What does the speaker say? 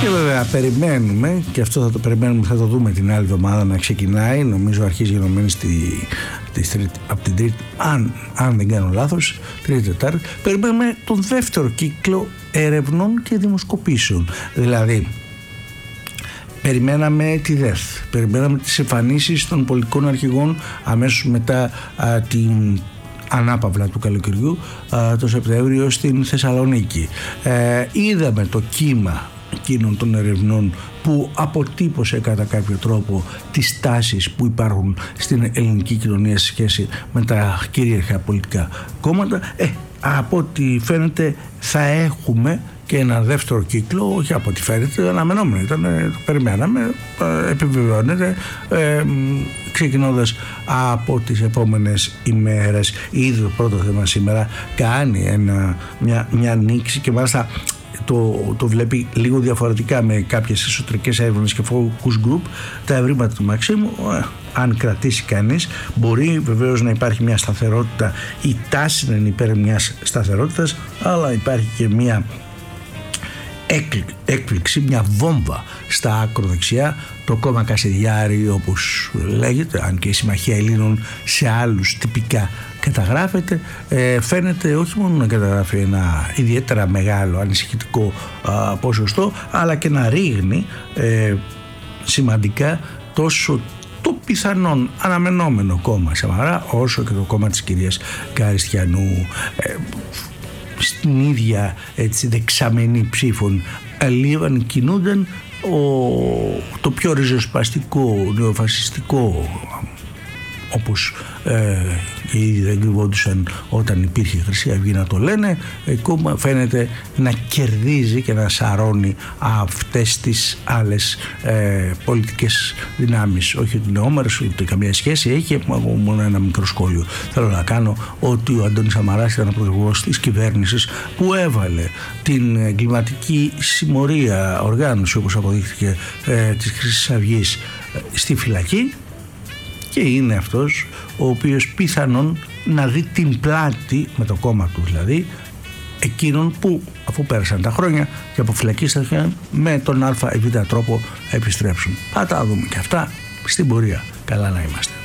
Και βέβαια περιμένουμε, και αυτό θα το περιμένουμε, θα το δούμε την άλλη εβδομάδα να ξεκινάει, νομίζω αρχίζει γενομένη από την Τρίτη, αν δεν κάνω λάθος, Τρίτη-Τετάρτη. Περιμένουμε τον δεύτερο κύκλο έρευνων και δημοσκοπήσεων. Δηλαδή, περιμέναμε τη ΔΕΘ, περιμέναμε τις εμφανίσεις των πολιτικών αρχηγών αμέσως μετά την ανάπαυλα του καλοκαιριού το Σεπτέμβριο στην Θεσσαλονίκη. Είδαμε το κύμα εκείνων των ερευνών που αποτύπωσε κατά κάποιο τρόπο τις τάσεις που υπάρχουν στην ελληνική κοινωνία σε σχέση με τα κυρίαρχα πολιτικά κόμματα. Από ό,τι φαίνεται θα έχουμε και ένα δεύτερο κύκλο, όχι από ό,τι φαίνεται, αναμενόμενο ήταν, το περιμέναμε, επιβεβαιώνεται, ξεκινώντας από τις επόμενες ημέρες. Ήδη το πρώτο θέμα σήμερα κάνει μια ανοίξη και μάλιστα το βλέπει λίγο διαφορετικά με κάποιες εσωτερικές έρευνες και focus group. Τα ευρήματα του Μαξίμου, αν κρατήσει κανείς, μπορεί βεβαίως να υπάρχει μια σταθερότητα, η τάση να είναι υπέρ μιας σταθερότητας, αλλά υπάρχει και μια έκπληξη, μια βόμβα στα ακροδεξιά, το κόμμα Κασιδιάρη όπως λέγεται, αν και η Συμμαχία Ελλήνων σε άλλους τυπικά καταγράφεται, φαίνεται όχι μόνο να καταγράφει ένα ιδιαίτερα μεγάλο ανησυχητικό ποσοστό, αλλά και να ρίγνει σημαντικά τόσο το πιθανόν αναμενόμενο κόμμα Σαμαρά όσο και το κόμμα της κυρίας Καριστιανού, στην ίδια έτσι δεξαμενή ψήφων αλλήλων κινούνταν το πιο ριζοσπαστικό, νεοφασιστικό, όπως ήδη δεν κρυβόντουσαν όταν υπήρχε η Χρυσή Αυγή να το λένε, κόμμα φαίνεται να κερδίζει και να σαρώνει αυτές τις άλλες πολιτικές δυνάμεις. Όχι ότι είναι όμερος, ούτε καμία σχέση έχει, μόνο ένα μικρό σχόλιο θέλω να κάνω, ότι ο Αντώνης Σαμαράς ήταν ο πρωθυπουργός της κυβέρνησης που έβαλε την εγκληματική συμμορία οργάνωση, όπως αποδείχθηκε, της Χρυσής Αυγής στη φυλακή, και είναι αυτός ο οποίος πιθανόν να δει την πλάτη, με το κόμμα του δηλαδή, εκείνων που αφού πέρασαν τα χρόνια και αποφυλακίστηκαν με τον α ή β τρόπο επιστρέψουν. Θα τα δούμε και αυτά στην πορεία. Καλά να είμαστε.